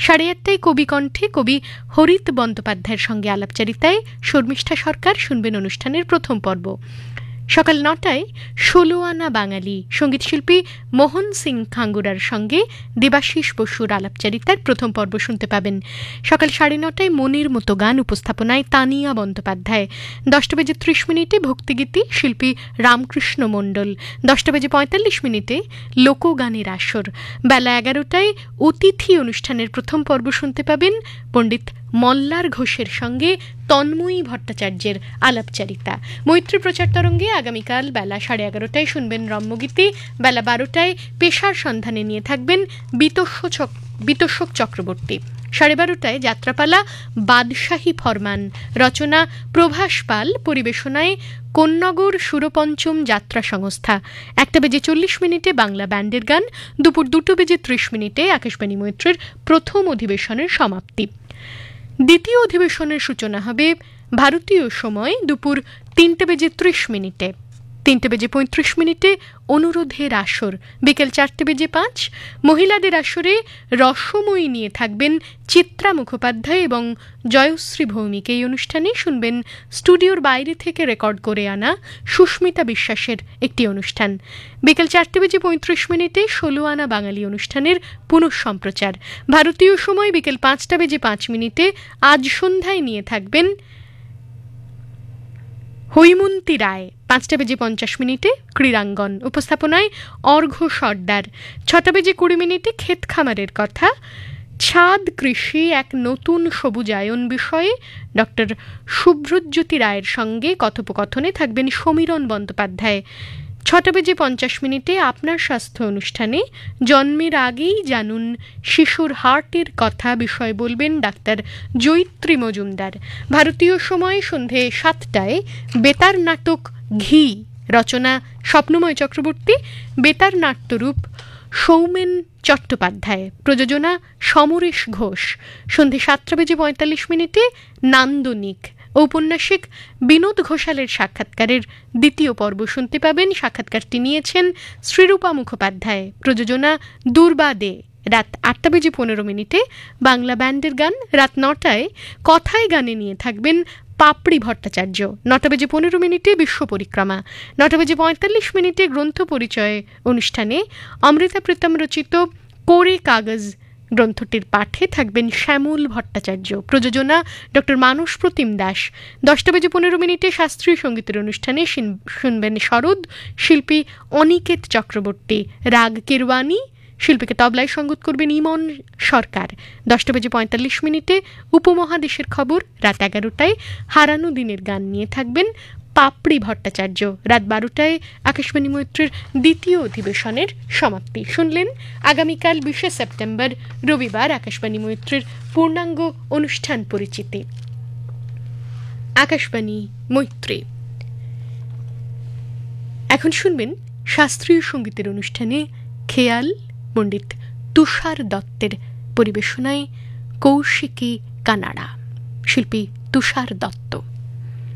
8:30টায় কবিকণ্ঠে কবি হরিত বন্দ্যোপাধ্যায়ের সঙ্গে আলাপচারিতায় শর্মিষ্ঠা সরকার শুনবেন অনুষ্ঠানের প্রথম পর্ব। সকাল 9টায় 16 আনা বাঙালি সঙ্গীতশিল্পী মোহন সিং খাঙ্গুরার সঙ্গে দেবাশিস বসুর আলাপচারিতার প্রথম পর্ব শুনতে পাবেন। সকাল 9:30টায় মনের মতো গান উপস্থাপনায় তানিয়া বন্দ্যোপাধ্যায়। 10:30 ভক্তিগীতি শিল্পী রামকৃষ্ণ মণ্ডল। 10:45 লোকগানের আসর। বেলা 11টায় অতিথি অনুষ্ঠানের প্রথম পর্ব শুনতে পাবেন পণ্ডিত মল্লার ঘোষের সঙ্গে তন্ময়ী ভট্টাচার্যের আলাপচারিতা। মৈত্রী প্রচার তরঙ্গে আগামীকাল বেলা 11:30টায় শুনবেন রম্যগীতি। বেলা 12টায় পেশার সন্ধানে নিয়ে থাকবেন বিতোষক চক্রবর্তী। 12:30টায় যাত্রাপালা বাদশাহী ফরমান, রচনা প্রভাস পাল, পরিবেশনায় কোন্নগর সুরপঞ্চম যাত্রা সংস্থা। 1:40 বাংলা ব্যান্ডের গান। দুপুর 2:30 আকাশবাণী মৈত্রীর প্রথম অধিবেশনের সমাপ্তি। দ্বিতীয় অধিবেশনের সূচনা হবে ভারতীয় সময় দুপুর 3:30। 3:35 অনুরোধের আসর। বিকেল 4:05 মহিলাদের আসরে রসময়ী নিয়ে থাকবেন চিত্রা মুখোপাধ্যায় এবং জয়শ্রী ভৌমিক। এই অনুষ্ঠানে শুনবেন স্টুডিওর বাইরে থেকে রেকর্ড করে আনা সুস্মিতা বিশ্বাসের একটি অনুষ্ঠান। বিকেল 4:35 16 আনা বাঙালি অনুষ্ঠানের পুনঃসম্প্রচার। ভারতীয় সময় বিকেল 5:05 আজ সন্ধ্যায় নিয়ে থাকবেন হৈমন্তী রায়। 5:50 ক্রীড়াঙ্গন, উপস্থাপনায় অর্ঘ্য সর্দার। 6:20 ক্ষেত খামারের কথা, ছাদ কৃষি এক নতুন সবুজায়ন বিষয়ে ডক্টর শুভ্রজ্যোতি রায়ের সঙ্গে কথোপকথনে থাকবেন সমীরণ বন্দ্যোপাধ্যায়। 6:50 আপনার স্বাস্থ্য অনুষ্ঠানে জন্মের আগেই জানুন শিশুর হার্টের কথা বিষয় বলবেন ডাক্তার জৈত্রী মজুমদার। ভারতীয় সময় সন্ধে 7টায় বেতার নাটক ঘি, রচনা স্বপ্নময় চক্রবর্তী, বেতার নাট্যরূপ সৌমেন চট্টোপাধ্যায়, প্রযোজনা সমরেশ ঘোষ। সন্ধে 7:45 নান্দনিক, ঔপন্যাসিক বিনোদ ঘোষালের সাক্ষাৎকারের দ্বিতীয় পর্ব শুনতে পাবেন। সাক্ষাৎকারটি নিয়েছেন শ্রীরূপা মুখোপাধ্যায়, প্রযোজনা দুর্বা দে। রাত 8:15 বাংলা ব্যান্ডের গান। রাত 9টায় কথায় গানে নিয়ে থাকবেন পাপড়ি ভট্টাচার্য। 9:15 বিশ্ব পরিক্রমা। 9:45 গ্রন্থ পরিচয় অনুষ্ঠানে অমৃতা প্রীতম রচিত কোরে কাগজ গ্রন্থটির পাঠে থাকবেন শ্যামল ভট্টাচার্য, প্রযোজনা ডক্টর মানস প্রতিম দাস। 10:15 শাস্ত্রীয় সঙ্গীতের অনুষ্ঠানে শুনবেন সরোদ, শিল্পী অনিকেত চক্রবর্তী। রাগ কিরওয়ানি, শিল্পীকে তবলায় সঙ্গত করবেন ইমন সরকার। 10:45 উপমহাদেশের খবর। রাত 11টায় হারানো দিনের গান নিয়ে থাকবেন পাপড়ি ভট্টাচার্য। রাত 12টায় আকাশবাণী মৈত্রীর দ্বিতীয় অধিবেশনের সমাপ্তি। শুনলেন আগামীকাল 20 সেপ্টেম্বর রবিবার আকাশবাণী মৈত্রীর পূর্ণাঙ্গ অনুষ্ঠান পরিচিতি। আকাশবাণী মৈত্রী। এখন শুনবেন শাস্ত্রীয় সঙ্গীতের অনুষ্ঠানে খেয়াল, পণ্ডিত তুষার দত্তের পরিবেশনায় কৌশিকী কানাড়া, শিল্পী তুষার দত্ত।